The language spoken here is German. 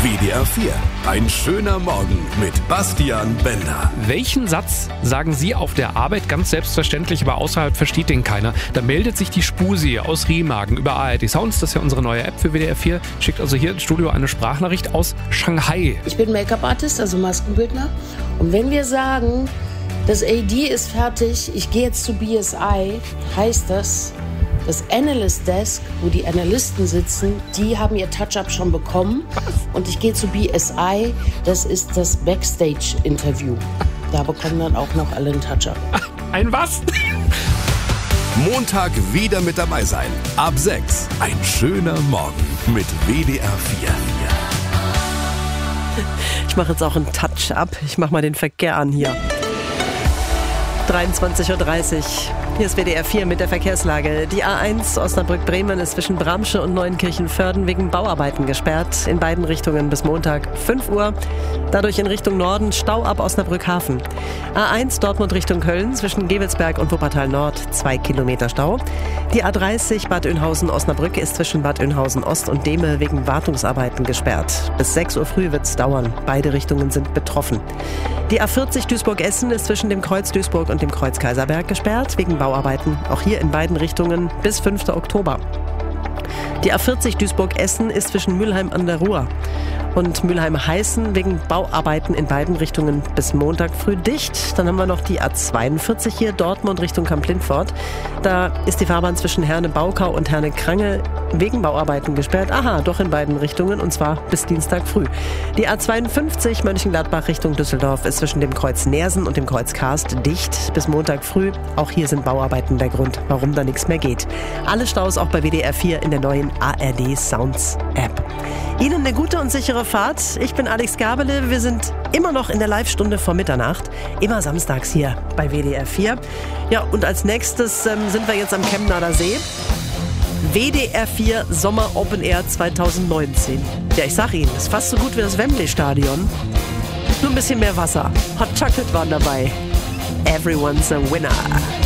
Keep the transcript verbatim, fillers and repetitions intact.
W D R vier. Ein schöner Morgen mit Bastian Bender. Welchen Satz sagen Sie auf der Arbeit ganz selbstverständlich, aber außerhalb versteht den keiner? Da meldet sich die Spusi aus Remagen über A R D Sounds. Das ist ja unsere neue App für W D R vier. Schickt also hier ins Studio eine Sprachnachricht aus Shanghai. Ich bin Make-up-Artist, also Maskenbildner. Und wenn wir sagen, das A D ist fertig, ich gehe jetzt zu B S I, heißt das, das Analyst Desk, wo die Analysten sitzen, die haben ihr Touch-Up schon bekommen. Was? Und ich gehe zu B S I, das ist das Backstage-Interview. Da bekommen dann auch noch alle einen Touch-Up. Ein was? Montag wieder mit dabei sein. Ab sechs. Ein schöner Morgen mit W D R vier. Ich mache jetzt auch einen Touch-Up. Ich mache mal den Verkehr an hier. dreiundzwanzig Uhr dreißig. Hier ist W D R vier mit der Verkehrslage. Die A eins Osnabrück-Bremen ist zwischen Bramsche und Neuenkirchen-Vörden wegen Bauarbeiten gesperrt. In beiden Richtungen bis Montag fünf Uhr. Dadurch in Richtung Norden Stau ab Osnabrück-Hafen. A eins Dortmund Richtung Köln zwischen Gewelsberg und Wuppertal Nord zwei Kilometer Stau. Die A dreißig Bad Oeynhausen-Osnabrück ist zwischen Bad Oeynhausen-Ost und Dehme wegen Wartungsarbeiten gesperrt. Bis sechs Uhr früh wird es dauern. Beide Richtungen sind betroffen. Die A vierzig Duisburg-Essen ist zwischen dem Kreuz Duisburg und dem Kreuz Kaiserberg gesperrt wegen Bauarbeiten. Auch hier in beiden Richtungen bis fünften Oktober. Die A vierzig Duisburg-Essen ist zwischen Mülheim an der Ruhr und Mülheim-Heißen wegen Bauarbeiten in beiden Richtungen bis Montag früh dicht. Dann haben wir noch die A zweiundvierzig hier, Dortmund Richtung Kamp-Lindfort. Da ist die Fahrbahn zwischen Herne-Baukau und Herne-Krange wegen Bauarbeiten gesperrt. Aha, doch in beiden Richtungen und zwar bis Dienstag früh. Die A zweiundfünfzig Mönchengladbach Richtung Düsseldorf ist zwischen dem Kreuz Neersen und dem Kreuz Karst dicht bis Montag früh. Auch hier sind Bauarbeiten der Grund, warum da nichts mehr geht. Alle Staus auch bei W D R vier in der neuen A R D Sounds App. Ihnen eine gute und sichere Fahrt. Ich bin Alex Gabele. Wir sind immer noch in der Live-Stunde vor Mitternacht. Immer samstags hier bei W D R vier. Ja, und als nächstes ähm, sind wir jetzt am Chemnader See. W D R vier Sommer Open Air zwanzig neunzehn. Ja, ich sag Ihnen, ist fast so gut wie das Wembley-Stadion. Nur ein bisschen mehr Wasser. Hot Chocolate waren dabei. Everyone's a winner.